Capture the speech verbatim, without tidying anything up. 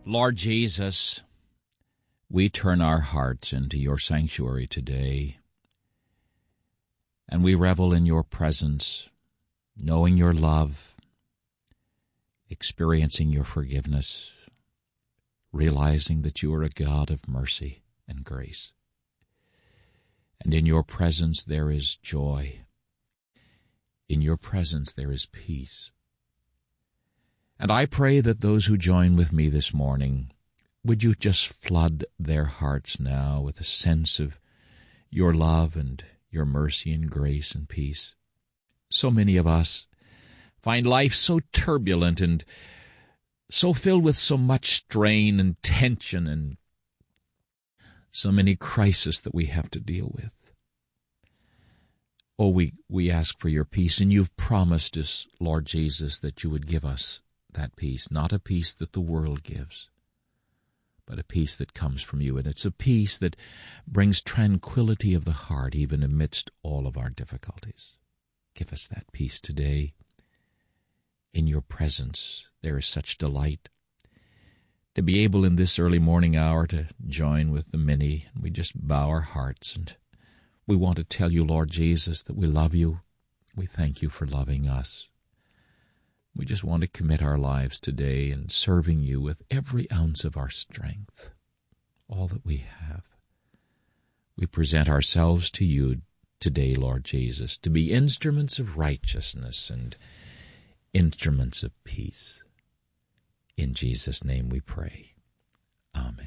Lord Jesus, we turn our hearts into your sanctuary today, and we revel in your presence, knowing your love, experiencing your forgiveness, realizing that you are a God of mercy and grace. And in your presence there is joy. In your presence there is peace. And I pray that those who join with me this morning, would you just flood their hearts now with a sense of your love and your mercy and grace and peace. So many of us find life so turbulent and so filled with so much strain and tension and so many crises that we have to deal with. Oh, we, we ask for your peace, and you've promised us, Lord Jesus, that you would give us that peace, not a peace that the world gives, but a peace that comes from you. And it's a peace that brings tranquility of the heart even amidst all of our difficulties. Give us that peace today. In your presence there is such delight. To be able in this early morning hour to join with the many, and we just bow our hearts, and we want to tell you, Lord Jesus, that we love you. We thank you for loving us. We just want to commit our lives today in serving you with every ounce of our strength, all that we have. We present ourselves to you today, Lord Jesus, to be instruments of righteousness and instruments of peace. In Jesus' name we pray.